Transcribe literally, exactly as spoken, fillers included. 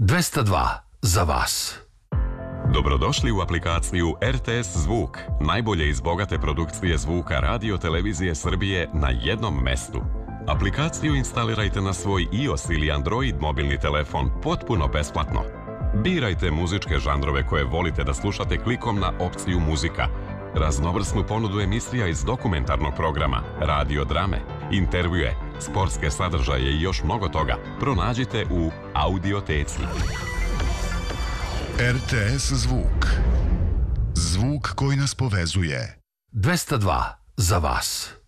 dvesta dva za vas. Dobrodošli u aplikaciju R T S Zvuk, najbolje iz bogate produkcije zvuka Radio Televizije Srbije na jednom mestu. Aplikaciju instalirajte na svoj iOS ili Android mobilni telefon potpuno besplatno. Birajte muzičke žanrove koje volite da slušate klikom na opciju muzika. Raznovrsnu ponudu emisija iz dokumentarnog programa, radio drame, intervjue, sportske sadržaje i još mnogo toga pronađite u Audioteci. R T S Zvuk. Zvuk koji nas povezuje. dvesta dva za vas.